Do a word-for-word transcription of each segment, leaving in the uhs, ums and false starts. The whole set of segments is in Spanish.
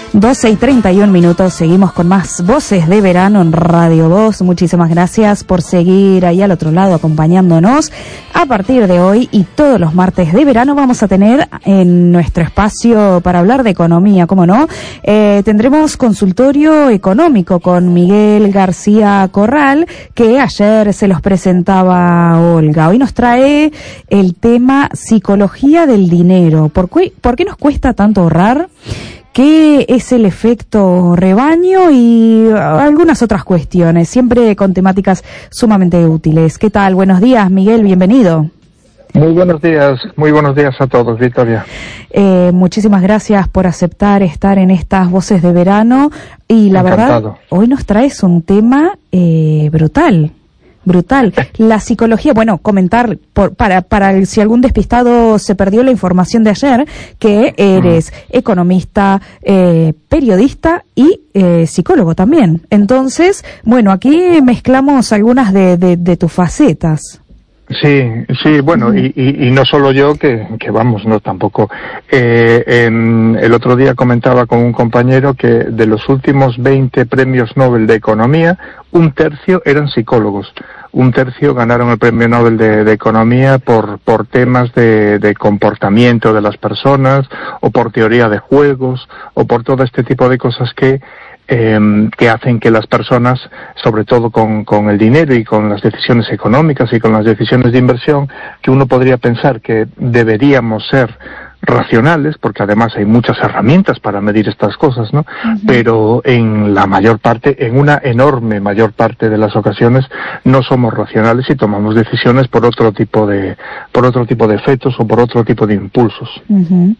doce y treinta y un minutos, seguimos con más Voces de Verano en Radio Voz. Muchísimas gracias por seguir ahí al otro lado acompañándonos. A partir de hoy y todos los martes de verano vamos a tener en nuestro espacio para hablar de economía, ¿cómo no? Eh, tendremos consultorio económico con Miguel García Corral, que ayer se los presentaba Olga. Hoy nos trae el tema psicología del dinero. ¿Por qué, por qué nos cuesta tanto ahorrar? ¿Qué es el efecto rebaño? Y algunas otras cuestiones, siempre con temáticas sumamente útiles. ¿Qué tal? Buenos días, Miguel, bienvenido. Muy buenos días, muy buenos días a todos, Victoria. Eh, muchísimas gracias por aceptar estar en estas Voces de Verano. Y la Encantado. verdad, hoy nos traes un tema eh, brutal. Brutal. La psicología, bueno, comentar por, para para el, si algún despistado se perdió la información de ayer, que eres mm. economista, eh, periodista y eh, psicólogo también. Entonces, bueno, aquí mezclamos algunas de, de, de tus facetas. Sí, sí, bueno, y, y, y no solo yo, que, que vamos, no tampoco. Eh, en, el otro día comentaba con un compañero que de los últimos veinte premios Nobel de Economía, un tercio eran psicólogos. Un tercio ganaron el premio Nobel de, de Economía por, por temas de, de comportamiento de las personas, o por teoría de juegos, o por todo este tipo de cosas que Eh, que hacen que las personas, sobre todo con, con el dinero y con las decisiones económicas y con las decisiones de inversión, que uno podría pensar que deberíamos ser racionales, porque además hay muchas herramientas para medir estas cosas, ¿no? Uh-huh. Pero en la mayor parte, en una enorme mayor parte de las ocasiones, no somos racionales y tomamos decisiones por otro tipo de, por otro tipo de efectos o por otro tipo de impulsos. Uh-huh.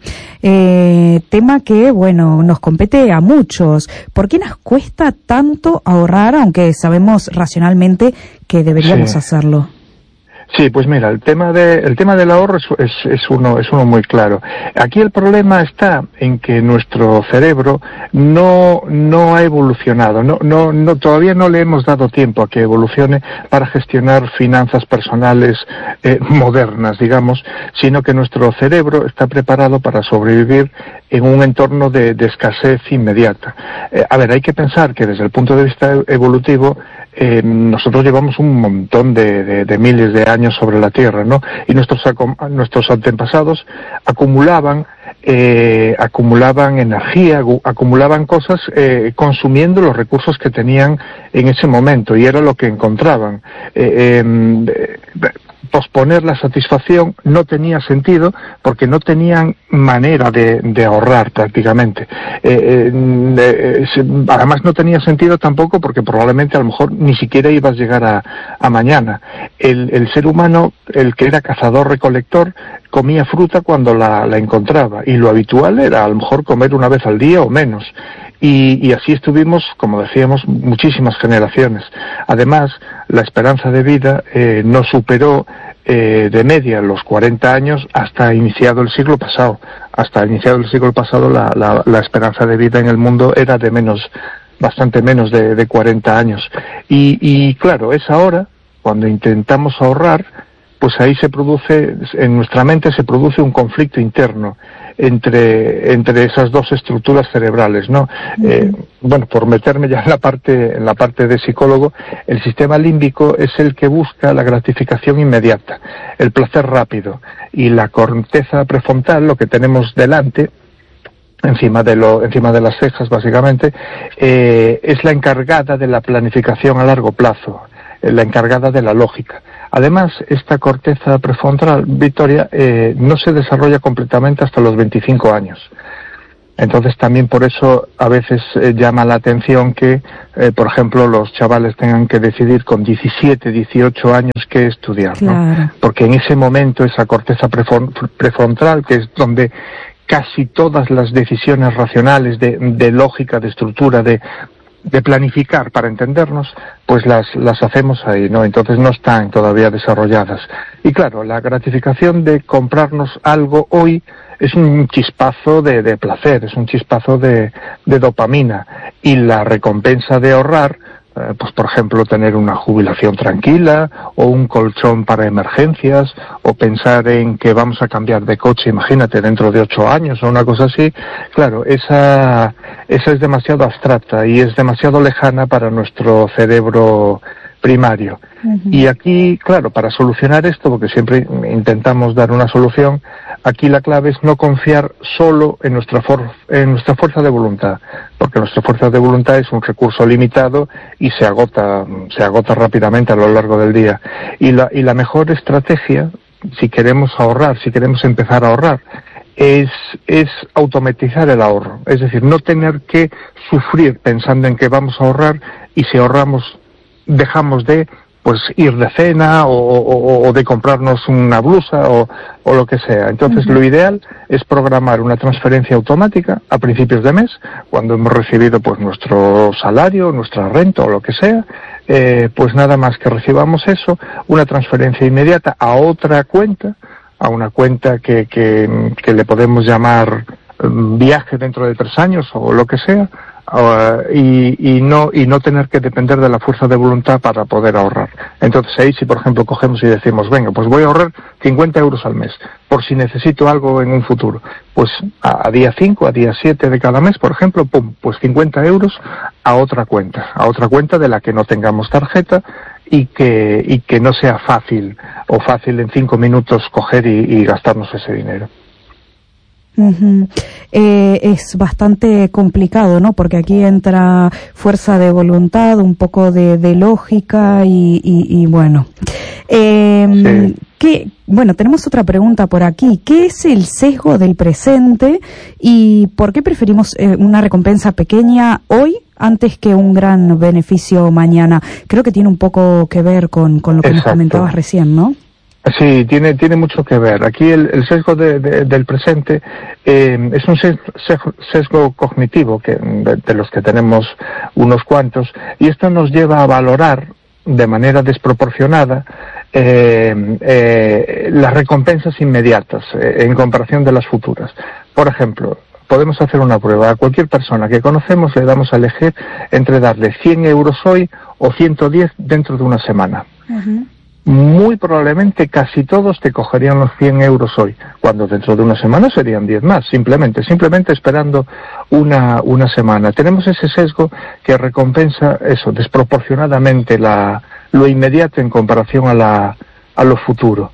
Eh, tema que, bueno, nos compete a muchos. ¿Por qué nos cuesta tanto ahorrar, aunque sabemos racionalmente que deberíamos sí. hacerlo? Sí, pues mira, el tema de el tema del ahorro es, es, es uno es uno muy claro. Aquí el problema está en que nuestro cerebro no no ha evolucionado, no no no todavía no le hemos dado tiempo a que evolucione para gestionar finanzas personales eh, modernas, digamos, sino que nuestro cerebro está preparado para sobrevivir en un entorno de, de escasez inmediata. Eh, a ver, hay que pensar que desde el punto de vista evolutivo eh, nosotros llevamos un montón de, de, de miles de años sobre la Tierra, ¿no? Y nuestros nuestros antepasados acumulaban eh, acumulaban energía, acumulaban cosas eh, consumiendo los recursos que tenían en ese momento, y era lo que encontraban. Eh, eh, posponer la satisfacción no tenía sentido porque no tenían manera de, de ahorrar prácticamente. Eh, eh, eh, además no tenía sentido tampoco porque probablemente a lo mejor ni siquiera ibas a llegar a, a mañana. El, el ser humano, el que era cazador-recolector, comía fruta cuando la, la encontraba, y lo habitual era a lo mejor comer una vez al día o menos. Y, y así estuvimos, como decíamos, muchísimas generaciones. Además, la esperanza de vida eh, no superó eh, de media los cuarenta años hasta iniciado el siglo pasado. Hasta iniciado el siglo pasado la, la, la esperanza de vida en el mundo era de menos, bastante menos de, de cuarenta años. Y, y claro, es ahora, cuando intentamos ahorrar, pues ahí se produce, en nuestra mente se produce un conflicto interno entre entre esas dos estructuras cerebrales, ¿no? Uh-huh. Eh, bueno, por meterme ya en la parte en la parte de psicólogo, el sistema límbico es el que busca la gratificación inmediata, el placer rápido, y la corteza prefrontal, lo que tenemos delante, encima de lo encima de las cejas básicamente, eh, es la encargada de la planificación a largo plazo, la encargada de la lógica. Además, esta corteza prefrontal, Victoria, eh, no se desarrolla completamente hasta los veinticinco años. Entonces, también por eso a veces eh, llama la atención que, eh, por ejemplo, los chavales tengan que decidir con diecisiete, dieciocho años qué estudiar, ¿no? Claro. Porque en ese momento esa corteza prefrontal, que es donde casi todas las decisiones racionales de, de lógica, de estructura, de de planificar para entendernos, pues las las hacemos ahí, ¿no? Entonces no están todavía desarrolladas. Y claro, la gratificación de comprarnos algo hoy es un chispazo de, de placer, es un chispazo de, de dopamina, y la recompensa de ahorrar eh, pues por ejemplo tener una jubilación tranquila o un colchón para emergencias o pensar en que vamos a cambiar de coche, imagínate, dentro de ocho años o una cosa así. Claro, esa, esa es demasiado abstracta y es demasiado lejana para nuestro cerebro primario. Uh-huh. Y aquí, claro, para solucionar esto, porque siempre intentamos dar una solución, aquí la clave es no confiar solo en nuestra, for- en nuestra fuerza de voluntad, porque nuestra fuerza de voluntad es un recurso limitado y se agota, se agota rápidamente a lo largo del día. Y la, y la mejor estrategia, si queremos ahorrar, si queremos empezar a ahorrar, es, es automatizar el ahorro. Es decir, no tener que sufrir pensando en que vamos a ahorrar y si ahorramos dejamos de pues ir de cena o, o, o de comprarnos una blusa o, o lo que sea. Entonces uh-huh. Lo ideal es programar una transferencia automática a principios de mes, cuando hemos recibido pues nuestro salario, nuestra renta o lo que sea, eh, pues nada más que recibamos eso, una transferencia inmediata a otra cuenta, a una cuenta que, que, que le podemos llamar um, viaje dentro de tres años o lo que sea, Uh, y, y no y no tener que depender de la fuerza de voluntad para poder ahorrar. Entonces ahí si por ejemplo cogemos y decimos, venga, pues voy a ahorrar cincuenta euros al mes por si necesito algo en un futuro, pues a, a día cinco, a día siete de cada mes, por ejemplo, pum, pues cincuenta euros a otra cuenta, a otra cuenta de la que no tengamos tarjeta y que y que no sea fácil o fácil en cinco minutos coger y, y gastarnos ese dinero. Uh-huh. Eh, es bastante complicado, ¿no? Porque aquí entra fuerza de voluntad, un poco de, de lógica y, y, y bueno. Eh, sí. ¿qué, bueno, tenemos otra pregunta por aquí. ¿Qué es el sesgo del presente y por qué preferimos eh, una recompensa pequeña hoy antes que un gran beneficio mañana? Creo que tiene un poco que ver con, con lo que Exacto. Nos comentabas recién, ¿no? Sí, tiene tiene mucho que ver. Aquí el, el sesgo de, de, del presente eh, es un sesgo, sesgo cognitivo que de, de los que tenemos unos cuantos, y esto nos lleva a valorar de manera desproporcionada eh, eh, las recompensas inmediatas eh, en comparación de las futuras. Por ejemplo, podemos hacer una prueba. A cualquier persona que conocemos le damos a elegir entre darle cien euros hoy o ciento diez dentro de una semana. Uh-huh. Muy probablemente casi todos te cogerían los cien euros hoy, cuando dentro de una semana serían diez más, simplemente, simplemente esperando una, una semana. Tenemos ese sesgo que recompensa eso, desproporcionadamente la, lo inmediato en comparación a la, a lo futuro.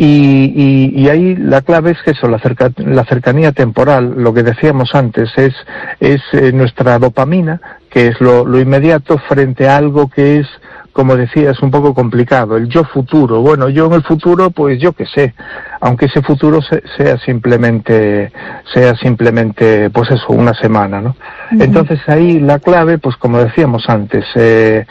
Y, y, y ahí la clave es que eso, la, cerca, la cercanía temporal, lo que decíamos antes, es, es eh, nuestra dopamina, que es lo, lo inmediato frente a algo que es, como decía, es un poco complicado, el yo futuro. Bueno, yo en el futuro, pues yo qué sé, aunque ese futuro se, sea simplemente, sea simplemente, pues eso, una semana, ¿no? Uh-huh. Entonces ahí la clave, pues como decíamos antes, eh,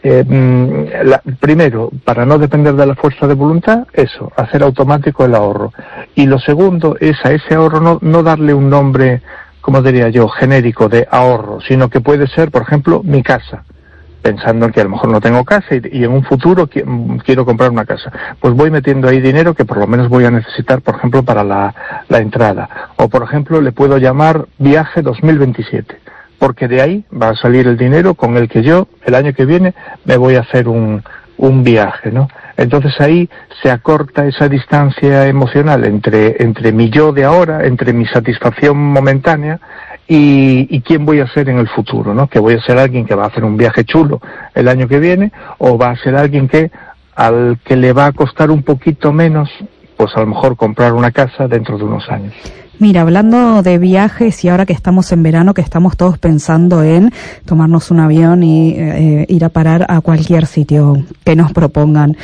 eh, la, primero, para no depender de la fuerza de voluntad, eso, hacer automático el ahorro. Y lo segundo es a ese ahorro no, no darle un nombre, como diría yo, genérico de ahorro, sino que puede ser, por ejemplo, mi casa. Pensando en que a lo mejor no tengo casa y, y en un futuro qui- quiero comprar una casa. Pues voy metiendo ahí dinero que por lo menos voy a necesitar, por ejemplo, para la, la entrada. O, por ejemplo, le puedo llamar viaje dos mil veintisiete, porque de ahí va a salir el dinero con el que yo, el año que viene, me voy a hacer un, un viaje, ¿no? Entonces ahí se acorta esa distancia emocional entre, entre mi yo de ahora, entre mi satisfacción momentánea, Y, y quién voy a ser en el futuro, ¿no? Que voy a ser alguien que va a hacer un viaje chulo el año que viene, o va a ser alguien que al que le va a costar un poquito menos, pues a lo mejor comprar una casa dentro de unos años. Mira, hablando de viajes y ahora que estamos en verano, que estamos todos pensando en tomarnos un avión y eh, ir a parar a cualquier sitio que nos propongan.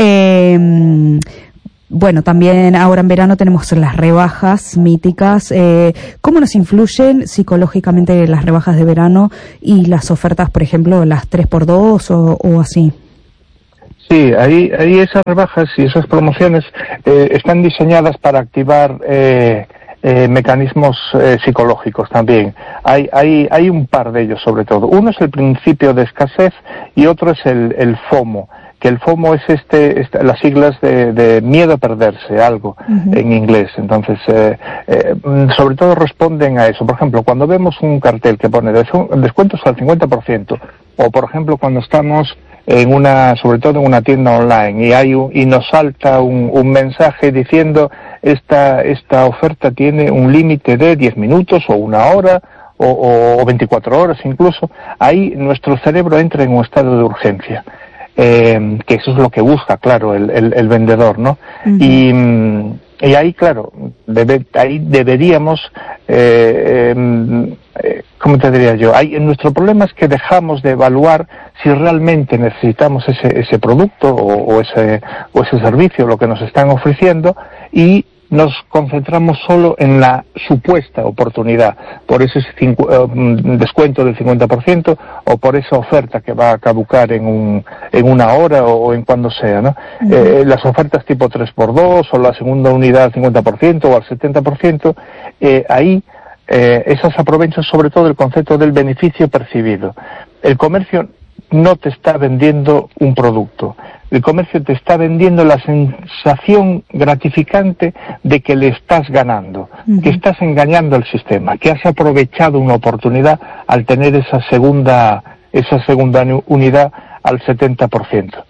Eh, Bueno, también ahora en verano tenemos las rebajas míticas. Eh, ¿Cómo nos influyen psicológicamente las rebajas de verano y las ofertas, por ejemplo, las tres por dos o, o así? Sí, ahí, ahí esas rebajas y esas promociones eh, están diseñadas para activar eh, eh, mecanismos eh, psicológicos también. Hay, hay, hay un par de ellos sobre todo. Uno es el principio de escasez y otro es el, el FOMO. Que el FOMO es este, este las siglas de, de miedo a perderse algo uh-huh. en inglés. Entonces, eh, eh, sobre todo responden a eso. Por ejemplo, cuando vemos un cartel que pone descuentos al cincuenta por ciento O, por ejemplo, cuando estamos en una, sobre todo en una tienda online, y hay un, y nos salta un, un mensaje diciendo esta esta oferta tiene un límite de diez minutos o una hora o, o veinticuatro horas incluso, ahí nuestro cerebro entra en un estado de urgencia, eh, que eso es lo que busca, claro, el, el, el vendedor, ¿no? Uh-huh. Y Y ahí, claro, debe, ahí deberíamos, eh, eh, ¿cómo te diría yo? Ahí, nuestro problema es que dejamos de evaluar si realmente necesitamos ese, ese producto o, o, ese, o ese servicio, lo que nos están ofreciendo, y nos concentramos solo en la supuesta oportunidad, por ese cincu- eh, descuento del cincuenta por ciento o por esa oferta que va a caducar en un en una hora o, o en cuando sea, ¿no? Uh-huh. Eh, las ofertas tipo tres por dos o la segunda unidad al cincuenta por ciento o al setenta por ciento, eh, ahí eh, esas aprovechan sobre todo el concepto del beneficio percibido. El comercio no te está vendiendo un producto. El comercio te está vendiendo la sensación gratificante de que le estás ganando, uh-huh. que estás engañando al sistema, que has aprovechado una oportunidad al tener esa segunda, esa segunda unidad al setenta por ciento.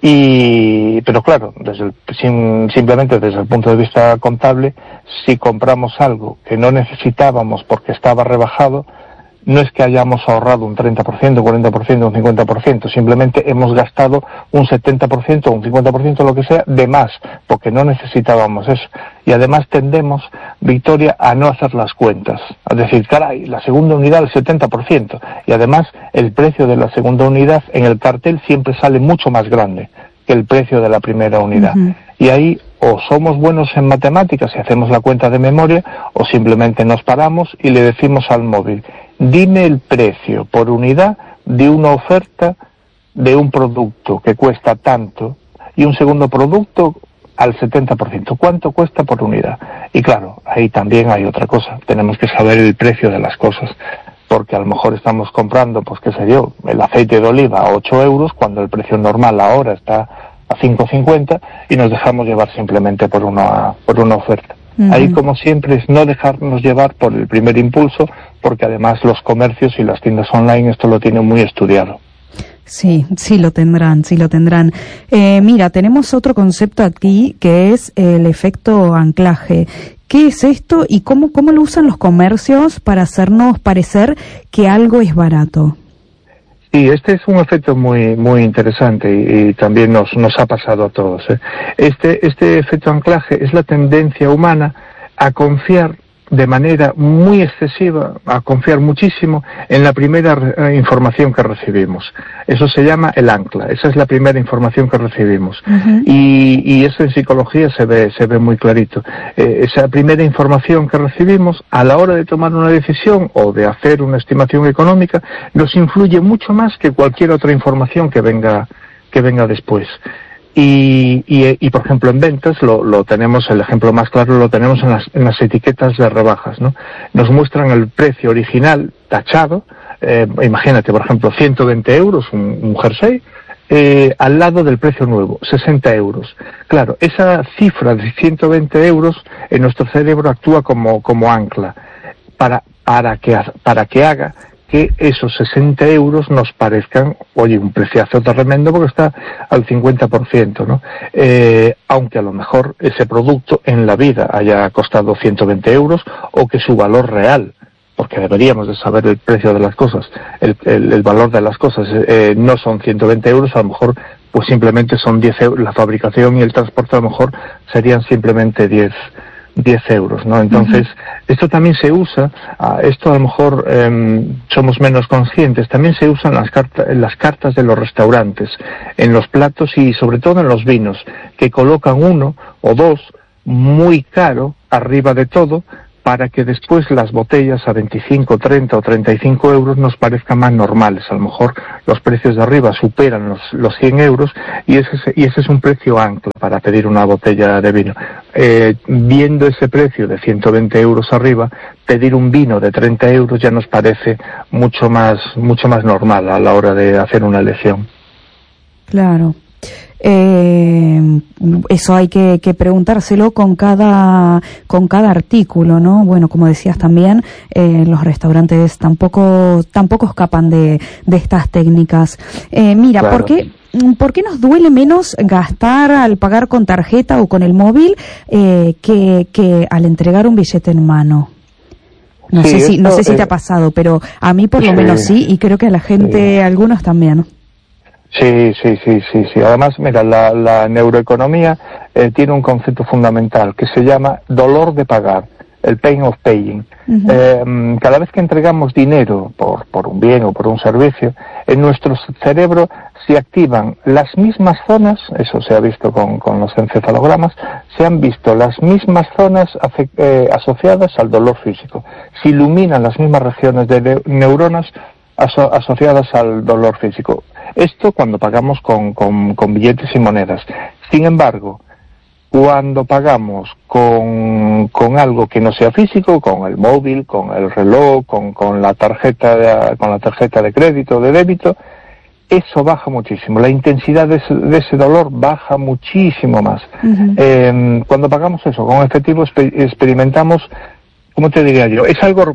Y, pero claro, desde el, sim, simplemente desde el punto de vista contable, si compramos algo que no necesitábamos porque estaba rebajado, no es que hayamos ahorrado un treinta por ciento, cuarenta por ciento, un cincuenta por ciento, simplemente hemos gastado un setenta por ciento o un cincuenta por ciento, lo que sea, de más, porque no necesitábamos eso. Y además tendemos, Victoria, a no hacer las cuentas, a decir, caray, la segunda unidad el setenta por ciento, y además el precio de la segunda unidad en el cartel siempre sale mucho más grande que el precio de la primera unidad. Uh-huh. Y ahí o somos buenos en matemáticas y hacemos la cuenta de memoria, o simplemente nos paramos y le decimos al móvil, dime el precio por unidad de una oferta de un producto que cuesta tanto y un segundo producto al setenta por ciento. ¿Cuánto cuesta por unidad? Y claro, ahí también hay otra cosa. Tenemos que saber el precio de las cosas, porque a lo mejor estamos comprando, pues qué sé yo, el aceite de oliva a ocho euros, cuando el precio normal ahora está a cinco cincuenta, y nos dejamos llevar simplemente por una, por una oferta. Uh-huh. Ahí, como siempre, es no dejarnos llevar por el primer impulso, porque además los comercios y las tiendas online esto lo tienen muy estudiado. Sí, sí lo tendrán, sí lo tendrán. Eh, mira, tenemos otro concepto aquí que es el efecto anclaje. ¿Qué es esto y cómo, cómo lo usan los comercios para hacernos parecer que algo es barato? Sí, este es un efecto muy muy interesante y, y también nos nos ha pasado a todos, ¿eh? Este este efecto anclaje es la tendencia humana a confiar de manera muy excesiva, a confiar muchísimo en la primera eh, información que recibimos. Eso se llama el ancla, esa es la primera información que recibimos. Uh-huh. Y, y eso en psicología se ve se ve muy clarito. Eh, esa primera información que recibimos, a la hora de tomar una decisión o de hacer una estimación económica, nos influye mucho más que cualquier otra información que venga que venga después. Y, y, y, por ejemplo, en ventas lo, lo tenemos, el ejemplo más claro lo tenemos en las, en las etiquetas de rebajas, ¿no? Nos muestran el precio original tachado, eh, imagínate, por ejemplo, ciento veinte euros, un, un jersey, eh, al lado del precio nuevo, sesenta euros. Claro, esa cifra de ciento veinte euros en nuestro cerebro actúa como, como ancla, para, para que, para que haga que esos sesenta euros nos parezcan, oye, un preciazo tremendo porque está al cincuenta por ciento, ¿no? Eh, aunque a lo mejor ese producto en la vida haya costado ciento veinte euros o que su valor real, porque deberíamos de saber el precio de las cosas, el, el, el valor de las cosas, eh, no son ciento veinte euros, a lo mejor pues simplemente son diez euros, la fabricación y el transporte a lo mejor serían simplemente diez euros, ¿no? Entonces, uh-huh. esto también se usa, uh, esto a lo mejor eh, somos menos conscientes, también se usa en las, carta, en las cartas de los restaurantes, en los platos y sobre todo en los vinos, que colocan uno o dos muy caro arriba de todo, para que después las botellas a veinticinco, treinta o treinta y cinco euros nos parezcan más normales. A lo mejor los precios de arriba superan los, los cien euros y ese, y ese es un precio ancla para pedir una botella de vino. Eh, viendo ese precio de ciento veinte euros arriba, pedir un vino de treinta euros ya nos parece mucho más, mucho más normal a la hora de hacer una elección. Claro. Eh, eso hay que, que preguntárselo con cada con cada artículo, ¿no? Bueno, como decías también, eh, los restaurantes tampoco tampoco escapan de, de estas técnicas. Eh, mira, claro. ¿por qué? ¿Por qué nos duele menos gastar al pagar con tarjeta o con el móvil eh, que, que al entregar un billete en mano? No sí, sé si no sé si te ha pasado, pero a mí por lo sí, menos sí, y creo que a la gente, sí. algunos también. Sí, sí, sí, sí, sí. Además, mira, la, la neuroeconomía eh, tiene un concepto fundamental que se llama dolor de pagar, el pain of paying. Uh-huh. Eh, cada vez que entregamos dinero por, por un bien o por un servicio, en nuestro cerebro se activan las mismas zonas, eso se ha visto con, con los encefalogramas, se han visto las mismas zonas afe, eh, asociadas al dolor físico. Se iluminan las mismas regiones de ne- neuronas aso- asociadas al dolor físico. Esto cuando pagamos con, con, con billetes y monedas. Sin embargo, cuando pagamos con, con algo que no sea físico, con el móvil, con el reloj, con, con la tarjeta de, con la tarjeta de crédito o de débito, eso baja muchísimo. La intensidad de ese, de ese dolor baja muchísimo más. Uh-huh. Eh, cuando pagamos eso con efectivo, exper- experimentamos, ¿cómo te diría yo? Es algo,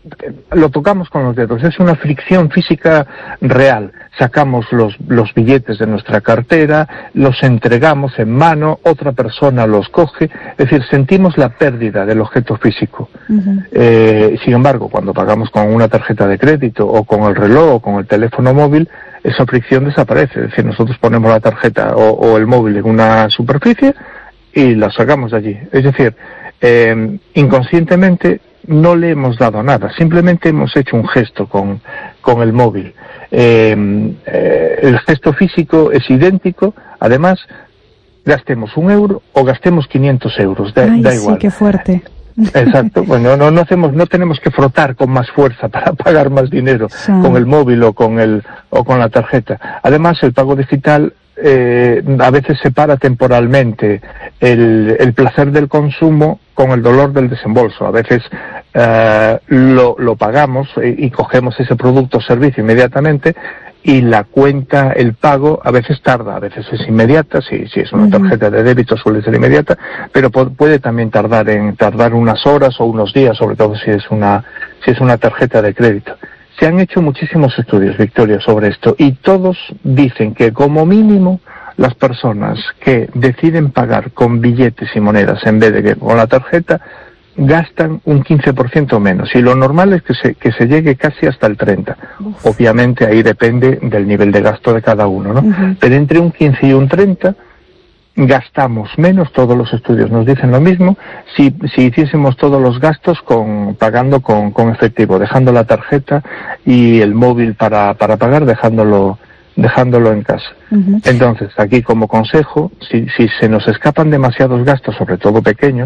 lo tocamos con los dedos, es una fricción física real. Sacamos los, los billetes de nuestra cartera, los entregamos en mano, otra persona los coge, es decir, sentimos la pérdida del objeto físico. Uh-huh. Eh, sin embargo, cuando pagamos con una tarjeta de crédito o con el reloj o con el teléfono móvil, esa fricción desaparece. Es decir, nosotros ponemos la tarjeta o, o el móvil en una superficie y la sacamos de allí. Es decir, eh, inconscientemente no le hemos dado nada, simplemente hemos hecho un gesto con, con el móvil. Eh, eh, el gesto físico es idéntico, además, gastemos un euro o gastemos quinientos euros, da, Ay, da igual. Sí, qué fuerte. Exacto, bueno, no, no hacemos, no tenemos que frotar con más fuerza para pagar más dinero sí. con el móvil o con el, o con la tarjeta. Además, el pago digital eh, a veces separa temporalmente el, el placer del consumo con el dolor del desembolso. A veces eh, lo, lo pagamos y, y cogemos ese producto o servicio inmediatamente, y la cuenta, el pago, a veces tarda, a veces es inmediata, si, si es una tarjeta de débito suele ser inmediata, pero puede también tardar en tardar unas horas o unos días, sobre todo si es una, si es una tarjeta de crédito. Se han hecho muchísimos estudios, Victoria, sobre esto, y todos dicen que como mínimo las personas que deciden pagar con billetes y monedas en vez de que con la tarjeta gastan un quince por ciento menos, y lo normal es que se, que se llegue casi hasta el treinta por ciento. Uf. Obviamente ahí depende del nivel de gasto de cada uno, ¿no? Uh-huh. Pero entre un quince y un treinta gastamos menos, todos los estudios nos dicen lo mismo, si, si hiciésemos todos los gastos con, pagando con, con efectivo, dejando la tarjeta y el móvil para, para pagar, dejándolo, dejándolo en casa. Uh-huh. Entonces, aquí como consejo, si, si se nos escapan demasiados gastos, sobre todo pequeños,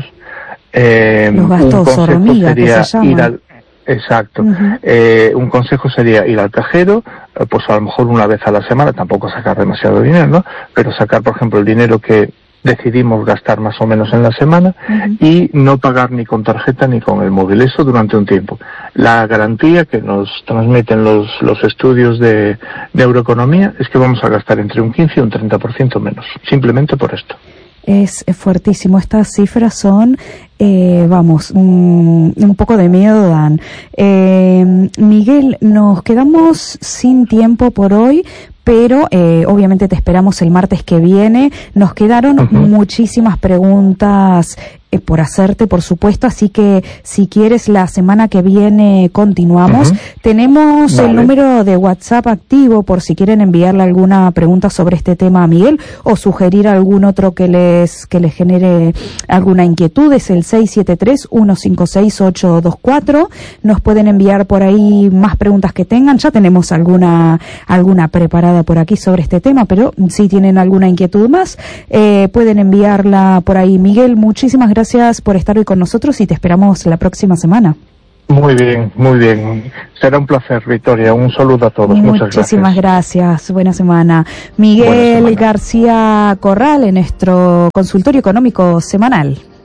Eh, Los gastos hormiga, que se llama. Ir al, exacto. Uh-huh. Eh, un consejo sería ir al cajero, eh, pues a lo mejor una vez a la semana, tampoco sacar demasiado dinero, ¿no? Pero sacar, por ejemplo, el dinero que decidimos gastar más o menos en la semana, uh-huh. y no pagar ni con tarjeta ni con el móvil. Eso durante un tiempo. La garantía que nos transmiten los, los estudios de neuroeconomía es que vamos a gastar entre un quince y un treinta por ciento menos, simplemente por esto. Es fuertísimo. Estas cifras son, eh, vamos, un, un poco de miedo dan. Eh, Miguel, nos quedamos sin tiempo por hoy, pero eh, obviamente te esperamos el martes que viene. Nos quedaron uh-huh. muchísimas preguntas eh, por hacerte, por supuesto, así que si quieres la semana que viene continuamos. Uh-huh. Tenemos vale. el número de WhatsApp activo por si quieren enviarle alguna pregunta sobre este tema a Miguel o sugerir algún otro que les que les genere alguna inquietud. Es el seis siete tres, uno cinco seis, ocho dos cuatro. Nos pueden enviar por ahí más preguntas que tengan. Ya tenemos alguna alguna preparada por aquí sobre este tema, pero si tienen alguna inquietud más, eh, pueden enviarla por ahí. Miguel, muchísimas gracias por estar hoy con nosotros y te esperamos la próxima semana. Muy bien, muy bien. Será un placer, Victoria. Un saludo a todos. Muchas gracias. Muchísimas gracias. Buena semana. Miguel Buena semana. García Corral, en nuestro consultorio económico semanal.